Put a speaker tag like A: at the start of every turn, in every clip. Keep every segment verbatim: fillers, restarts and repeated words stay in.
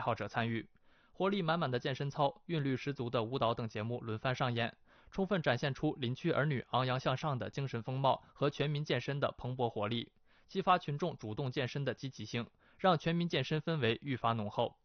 A: 好者参与。活力满满的健身操、韵律十足的舞蹈等节目轮番上演，充分展现出林区儿女昂扬向上的精神风貌和全民健身的蓬勃活力，激发群众主动健身的积极性，让全民健身氛围愈发浓厚。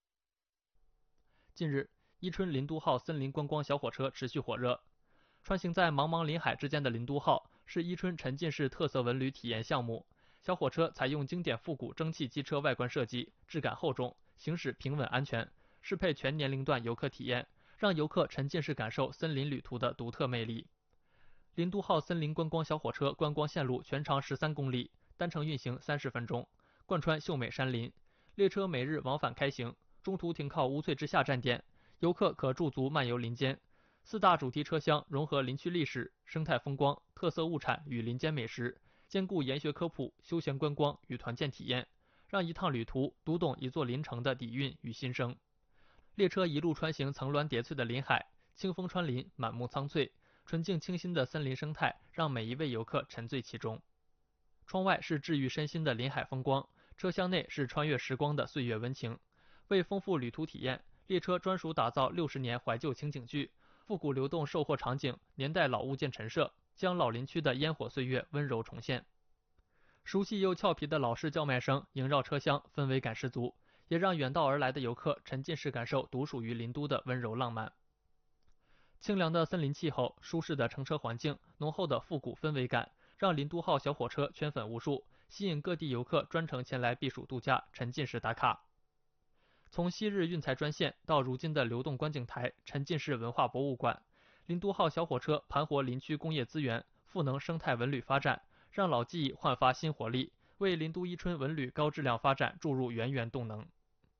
A: 近日，伊春林都号森林观光小火车持续火热。穿行在茫茫林海之间的林都号是伊春沉浸式特色文旅体验项目。小火车采用经典复古蒸汽机车外观设计，质感厚重，行驶平稳安全，适配全年龄段游客体验，让游客沉浸式感受森林旅途的独特魅力。林都号森林观光小火车观光线路全长十三公里，单程运行三十分钟，贯穿秀美山林。列车每日往返开行，中途停靠乌翠之下站点，游客可驻足漫游林间。四大主题车厢融合林区历史、生态风光、特色物产与林间美食，兼顾研学科普、休闲观光与团建体验，让一趟旅途读懂一座林城的底蕴与心声。列车一路穿行层峦叠翠的林海，清风穿林，满目苍翠，纯净清新的森林生态让每一位游客沉醉其中。窗外是治愈身心的林海风光，车厢内是穿越时光的岁月温情。为丰富旅途体验，列车专属打造六十年怀旧情景剧，复古流动售货场景，年代老物件陈设，将老林区的烟火岁月温柔重现。熟悉又俏皮的老式叫卖声萦绕车厢，氛围感十足，也让远道而来的游客沉浸式感受独属于林都的温柔浪漫。清凉的森林气候，舒适的乘车环境，浓厚的复古氛围感，让林都号小火车圈粉无数，吸引各地游客专程前来避暑度假、沉浸式打卡。从昔日运材专线到如今的流动观景台、沉浸式文化博物馆，林都号小火车盘活林区工业资源，赋能生态文旅发展，让老记忆焕发新活力，为林都伊春文旅高质量发展注入源源动能。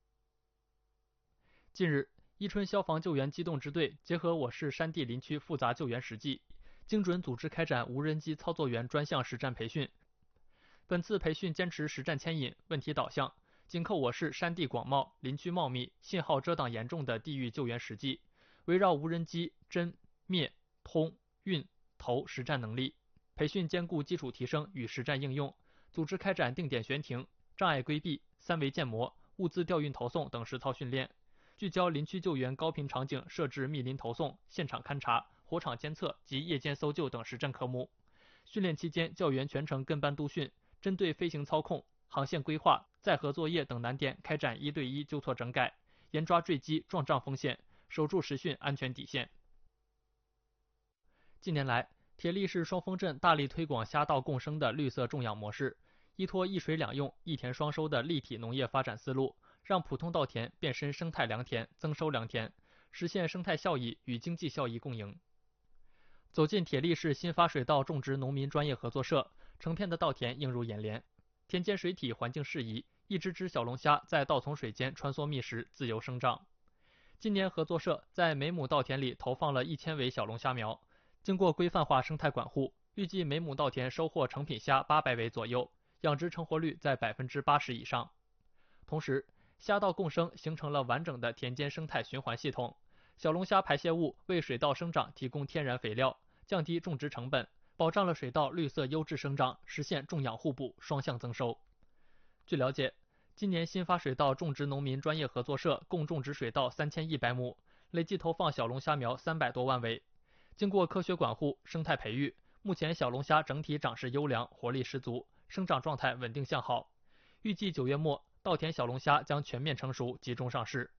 A: 近日，伊春消防救援机动支队结合我市山地林区复杂救援实际，精准组织开展无人机操作员专项实战培训。本次培训坚持实战牵引、问题导向，紧扣我市山地广袤、林区茂密、信号遮挡严重的地域救援实际，围绕无人机侦、灭、通、运、投实战能力。培训兼顾基础提升与实战应用，组织开展定点悬停、障碍规避、三维建模、物资调运投送等实操训练，聚焦林区救援高频场景设置密林投送、现场勘查、火场监测及夜间搜救等实战科目。训练期间，教员全程跟班督训，针对飞行操控、航线规划、载荷作业等难点开展一对一纠错整改，严抓坠机撞障风险，守住实训安全底线。近年来，铁力市双峰镇大力推广虾稻共生的绿色种养模式，依托一水两用、一田双收的立体农业发展思路，让普通稻田变身生态良田、增收良田，实现生态效益与经济效益共赢。走进铁力市新发水稻种植农民专业合作社，成片的稻田映入眼帘，田间水体环境适宜，一只只小龙虾在稻丛水间穿梭觅食，自由生长。今年合作社在每亩稻田里投放了一千尾小龙虾苗，经过规范化生态管护，预计每亩稻田收获成品虾八百尾左右，养殖成活率在百分之八十以上。同时，虾稻共生形成了完整的田间生态循环系统，小龙虾排泄物为水稻生长提供天然肥料，降低种植成本，保障了水稻绿色优质生长，实现种养互补、双向增收。据了解，今年新发水稻种植农民专业合作社共种植水稻三千一百亩，累计投放小龙虾苗三百多万尾。经过科学管护、生态培育，目前小龙虾整体长势优良，活力十足，生长状态稳定向好。预计九月末，稻田小龙虾将全面成熟，集中上市。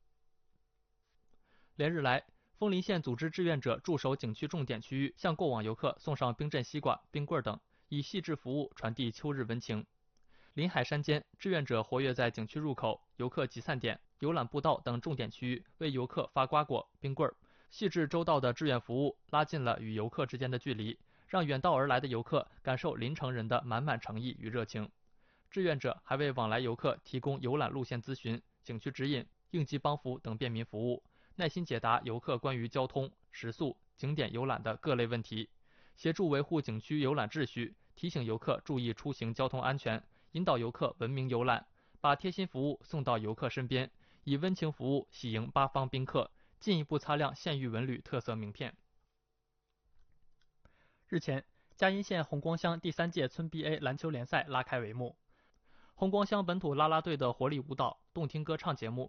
A: 连日来，枫林县组织志愿者驻守景区重点区域，向过往游客送上冰镇西瓜、冰棍等，以细致服务传递秋日温情。林海山间，志愿者活跃在景区入口、游客集散点、游览步道等重点区域，为游客发瓜果、冰棍。细致周到的志愿服务拉近了与游客之间的距离，让远道而来的游客感受林城人的满满诚意与热情。志愿者还为往来游客提供游览路线咨询、景区指引、应急帮扶等便民服务，耐心解答游客关于交通、食宿、景点游览的各类问题，协助维护景区游览秩序，提醒游客注意出行交通安全，引导游客文明游览，把贴心服务送到游客身边，以温情服务喜迎八方宾客，进一步擦亮县域文旅特色名片。日前，嘉阴县红光乡第三届村 B A 篮球联赛拉开帷幕。红光乡本土啦啦队的活力舞蹈、动听歌唱节目